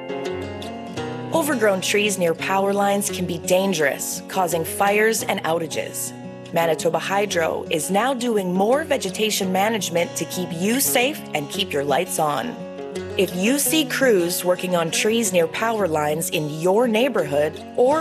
Overgrown trees near power lines can be dangerous, causing fires and outages. Manitoba Hydro is now doing more vegetation management to keep you safe and keep your lights on. If you see crews working on trees near power lines in your neighborhood or